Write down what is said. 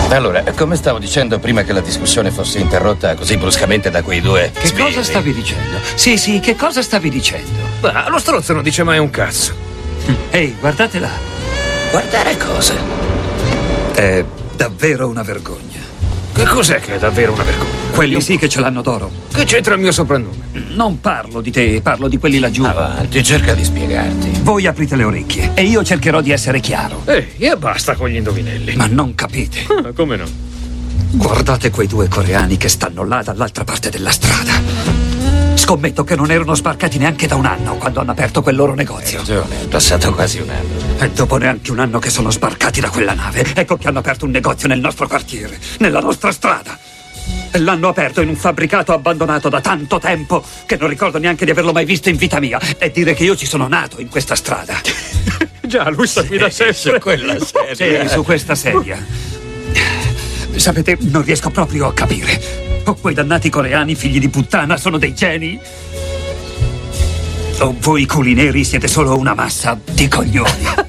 Allora, come stavo dicendo prima che la discussione fosse interrotta così bruscamente da quei due Che sbirri? cosa stavi dicendo? Sì, che cosa stavi dicendo? Lo stronzo non dice mai un cazzo. Ehi, guardate là. Guardare cosa? È davvero una vergogna. Che cos'è che è davvero una vergogna? Quelli sì che ce l'hanno d'oro. Che c'entra il mio soprannome? Non parlo di te, parlo di quelli laggiù. Avanti, cerca di spiegarti. Voi aprite le orecchie e io cercherò di essere chiaro. Ehi, e basta con gli indovinelli. Ma non capite. Come no? Guardate quei due coreani che stanno là dall'altra parte della strada. Scommetto che non erano sbarcati neanche da un anno quando hanno aperto quel loro negozio. Hai ragione, è passato quasi un anno. E dopo neanche un anno che sono sbarcati da quella nave, ecco che hanno aperto un negozio nel nostro quartiere, nella nostra strada. E l'hanno aperto in un fabbricato abbandonato da tanto tempo che non ricordo neanche di averlo mai visto in vita mia. E dire che io ci sono nato in questa strada. Già, lui sta qui da sempre. Su quella sedia. Sì, su questa sedia. Sapete, non riesco proprio a capire. O quei dannati coreani, figli di puttana, sono dei geni? O voi culineri siete solo una massa di coglioni?